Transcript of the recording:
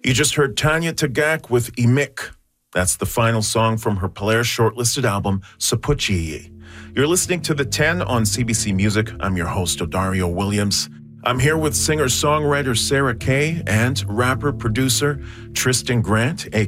You just heard Tanya Tagak with Imik. That's the final song from her Polaris shortlisted album, Sapuchi. You're listening to The 10 on CBC Music. I'm your host, Odario Williams. I'm here with singer-songwriter Sarah Kay and rapper-producer Tristan Grant,